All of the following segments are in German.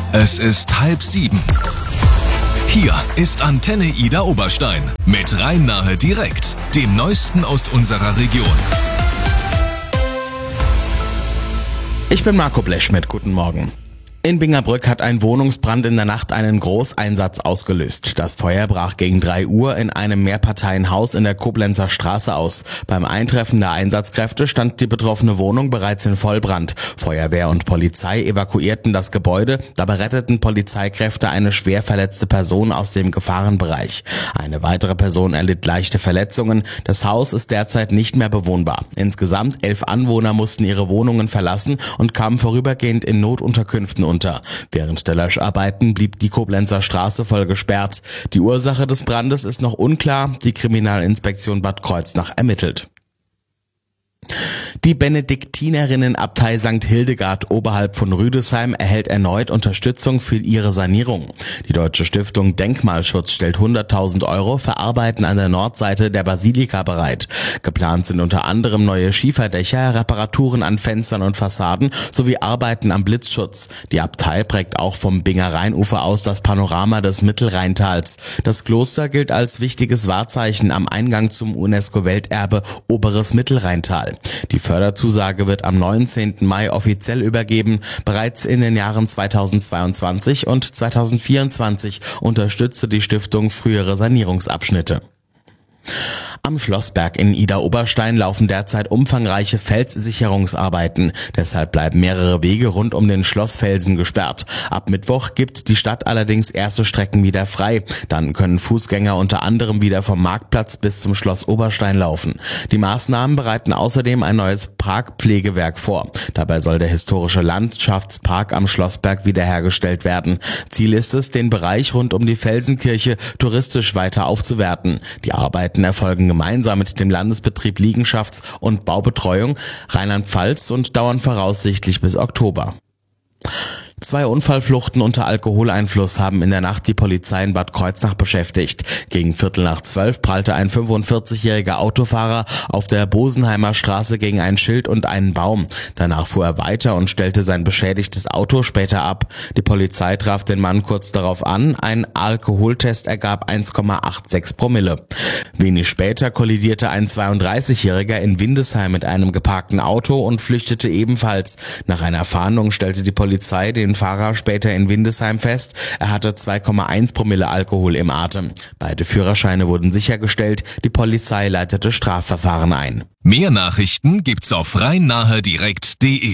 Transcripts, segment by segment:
Es ist 6:30. Hier ist Antenne Ida Oberstein mit Rhein-Nahe direkt, dem Neuesten aus unserer Region. Ich bin Marco Blechschmidt, guten Morgen. In Bingerbrück hat ein Wohnungsbrand in der Nacht einen Großeinsatz ausgelöst. Das Feuer brach gegen 3 Uhr in einem Mehrparteienhaus in der Koblenzer Straße aus. Beim Eintreffen der Einsatzkräfte stand die betroffene Wohnung bereits in Vollbrand. Feuerwehr und Polizei evakuierten das Gebäude. Dabei retteten Polizeikräfte eine schwer verletzte Person aus dem Gefahrenbereich. Eine weitere Person erlitt leichte Verletzungen. Das Haus ist derzeit nicht mehr bewohnbar. Insgesamt 11 Anwohner mussten ihre Wohnungen verlassen und kamen vorübergehend in Notunterkünften unter. Während der Löscharbeiten blieb die Koblenzer Straße voll gesperrt. Die Ursache des Brandes ist noch unklar. Die Kriminalinspektion Bad Kreuznach ermittelt. Die Benediktinerinnenabtei St. Hildegard oberhalb von Rüdesheim erhält erneut Unterstützung für ihre Sanierung. Die Deutsche Stiftung Denkmalschutz stellt 100.000 € für Arbeiten an der Nordseite der Basilika bereit. Geplant sind unter anderem neue Schieferdächer, Reparaturen an Fenstern und Fassaden sowie Arbeiten am Blitzschutz. Die Abtei prägt auch vom Binger Rheinufer aus das Panorama des Mittelrheintals. Das Kloster gilt als wichtiges Wahrzeichen am Eingang zum UNESCO-Welterbe Oberes Mittelrheintal. Die Förderzusage wird am 19. Mai offiziell übergeben. Bereits in den Jahren 2022 und 2024 unterstützte die Stiftung frühere Sanierungsabschnitte. Am Schlossberg in Ida-Oberstein laufen derzeit umfangreiche Felssicherungsarbeiten. Deshalb bleiben mehrere Wege rund um den Schlossfelsen gesperrt. Ab Mittwoch gibt die Stadt allerdings erste Strecken wieder frei. Dann können Fußgänger unter anderem wieder vom Marktplatz bis zum Schloss Oberstein laufen. Die Maßnahmen bereiten außerdem ein neues Parkpflegewerk vor. Dabei soll der historische Landschaftspark am Schlossberg wiederhergestellt werden. Ziel ist es, den Bereich rund um die Felsenkirche touristisch weiter aufzuwerten. Die Arbeiten erfolgen gemeinsam mit dem Landesbetrieb Liegenschafts- und Baubetreuung Rheinland-Pfalz und dauern voraussichtlich bis Oktober. 2 Unfallfluchten unter Alkoholeinfluss haben in der Nacht die Polizei in Bad Kreuznach beschäftigt. Gegen 11:45 prallte ein 45-jähriger Autofahrer auf der Bosenheimer Straße gegen ein Schild und einen Baum. Danach fuhr er weiter und stellte sein beschädigtes Auto später ab. Die Polizei traf den Mann kurz darauf an. Ein Alkoholtest ergab 1,86 Promille. Wenig später kollidierte ein 32-jähriger in Windesheim mit einem geparkten Auto und flüchtete ebenfalls. Nach einer Fahndung stellte die Polizei den Fahrer später in Windesheim fest. Er hatte 2,1 Promille Alkohol im Atem. Beide Führerscheine wurden sichergestellt. Die Polizei leitete Strafverfahren ein. Mehr Nachrichten gibt's auf rhein-nahe-direkt.de.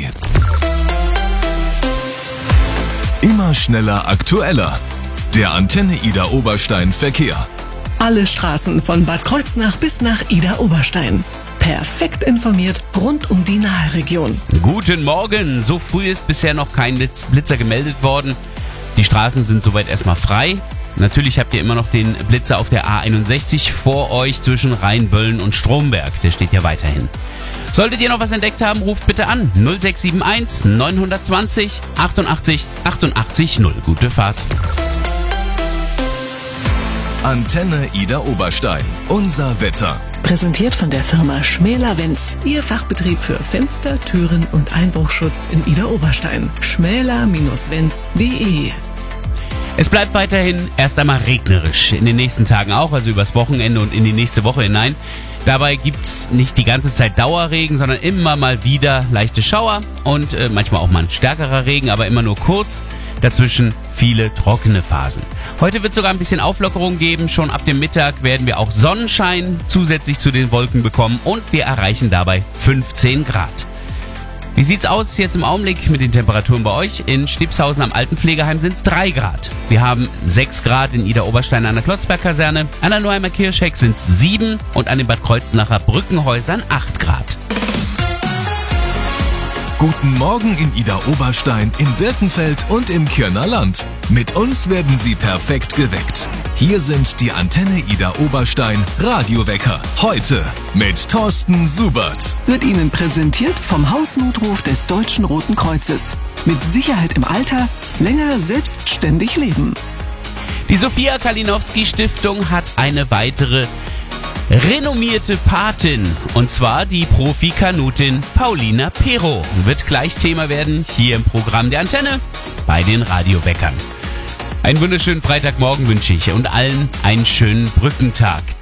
Immer schneller, aktueller. Der Antenne Ida Oberstein Verkehr. Alle Straßen von Bad Kreuznach bis nach Ida Oberstein. Perfekt informiert rund um die Naheregion. Guten Morgen. So früh ist bisher noch kein Blitzer gemeldet worden. Die Straßen sind soweit erstmal frei. Natürlich habt ihr immer noch den Blitzer auf der A61 vor euch zwischen Rheinböllen und Stromberg. Der steht ja weiterhin. Solltet ihr noch was entdeckt haben, ruft bitte an 0671 920 88 88 0. Gute Fahrt. Antenne Ida Oberstein. Unser Wetter. Präsentiert von der Firma Schmäler-Wenz. Ihr Fachbetrieb für Fenster, Türen und Einbruchschutz in Ida Oberstein. schmäler-wenz.de. Es bleibt weiterhin erst einmal regnerisch. In den nächsten Tagen auch, also übers Wochenende und in die nächste Woche hinein. Dabei gibt's nicht die ganze Zeit Dauerregen, sondern immer mal wieder leichte Schauer und manchmal auch mal ein stärkerer Regen, aber immer nur kurz. Dazwischen viele trockene Phasen. Heute wird es sogar ein bisschen Auflockerung geben. Schon ab dem Mittag werden wir auch Sonnenschein zusätzlich zu den Wolken bekommen und wir erreichen dabei 15 Grad. Wie sieht's aus jetzt im Augenblick mit den Temperaturen bei euch? In Stipshausen am Altenpflegeheim sind es 3 Grad. Wir haben 6 Grad in Ida Oberstein an der Klotzberg-Kaserne. An der Neuheimer Kirchheck sind es 7 und an den Bad Kreuznacher Brückenhäusern 8 Grad. Guten Morgen in Ida Oberstein, in Birkenfeld und im Kirner Land. Mit uns werden Sie perfekt geweckt. Hier sind die Antenne Ida Oberstein Radiowecker. Heute mit Thorsten Subert. Wird Ihnen präsentiert vom Hausnotruf des Deutschen Roten Kreuzes. Mit Sicherheit im Alter, länger selbstständig leben. Die Sophia Kalinowski Stiftung hat eine weitere renommierte Patin, und zwar die Profikanutin Paulina Pero. Wird gleich Thema werden hier im Programm der Antenne. bei den Radioweckern. Einen wunderschönen Freitagmorgen wünsche ich und allen einen schönen Brückentag.